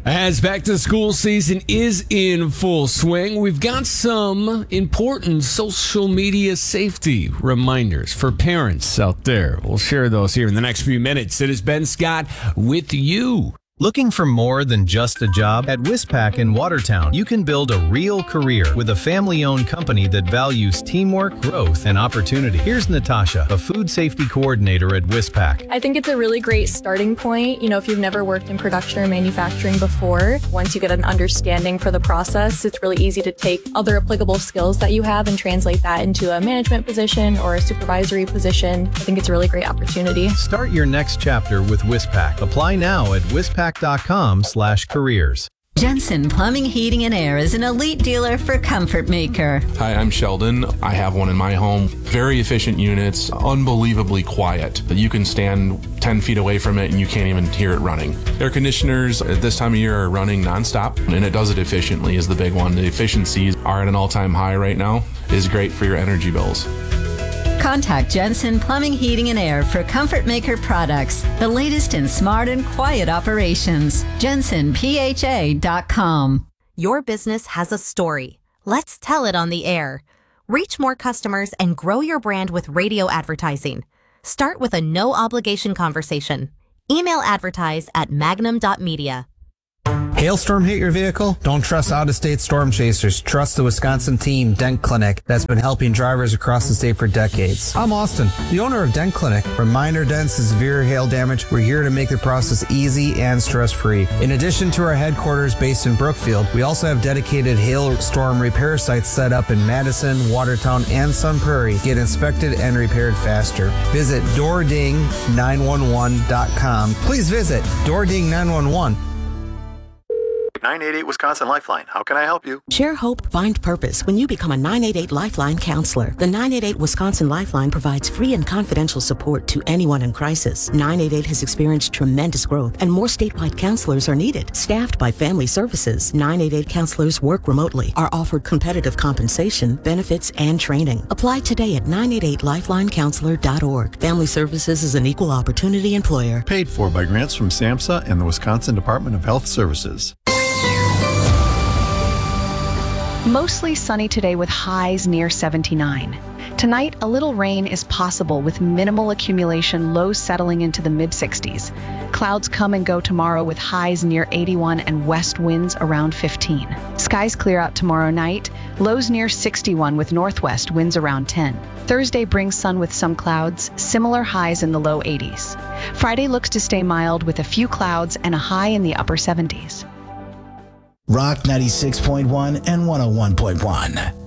As back to school season is in full swing, we've got some important social media safety reminders for parents out there. We'll share those here in the next few minutes. It is Ben Scott with you. Looking for more than just a job? At Wispac in Watertown, you can build a real career with a family-owned company that values teamwork, growth, and opportunity. Here's Natasha, a food safety coordinator at Wispac. I think it's a really great starting point. If you've never worked in production or manufacturing before, once you get an understanding for the process, it's really easy to take other applicable skills that you have and translate that into a management position or a supervisory position. I think it's a really great opportunity. Start your next chapter with Wispac. Apply now at wispac.com/careers. Jensen Plumbing, Heating, and Air is an elite dealer for Comfort Maker. Hi, I'm Sheldon. I have one in my home. Very efficient units, unbelievably quiet. You can stand 10 feet away from it and you can't even hear it running. Air conditioners at this time of year are running nonstop, and it does it efficiently is the big one. The efficiencies are at an all-time high right now. It is great for your energy bills. Contact Jensen Plumbing, Heating, and Air for Comfort Maker products, the latest in smart and quiet operations. JensenPHA.com. Your business has a story. Let's tell it on the air. Reach more customers and grow your brand with radio advertising. Start with a no-obligation conversation. Email advertise at magnum.media. Hailstorm hit your vehicle? Don't trust out-of-state storm chasers. Trust the Wisconsin team, Dent Clinic, that's been helping drivers across the state for decades. I'm Austin, the owner of Dent Clinic. From minor dents to severe hail damage, we're here to make the process easy and stress-free. In addition to our headquarters based in Brookfield, we also have dedicated hailstorm repair sites set up in Madison, Watertown, and Sun Prairie. Get inspected and repaired faster. Visit DoorDing911.com. Please visit DoorDing911. 988 Wisconsin Lifeline. How can I help you? Share hope, find purpose when you become a 988 Lifeline counselor. The 988 Wisconsin Lifeline provides free and confidential support to anyone in crisis. 988 has experienced tremendous growth, and more statewide counselors are needed. Staffed by Family Services, 988 counselors work remotely, are offered competitive compensation, benefits, and training. Apply today at 988lifelinecounselor.org. Family Services is an equal opportunity employer. Paid for by grants from SAMHSA and the Wisconsin Department of Health Services. Mostly sunny today with highs near 79. Tonight, a little rain is possible with minimal accumulation, lows settling into the mid-60s. Clouds come and go tomorrow with highs near 81 and west winds around 15. Skies clear out tomorrow night, lows near 61 with northwest winds around 10. Thursday brings sun with some clouds, similar highs in the low 80s. Friday looks to stay mild with a few clouds and a high in the upper 70s. Rock 96.1 and 101.1.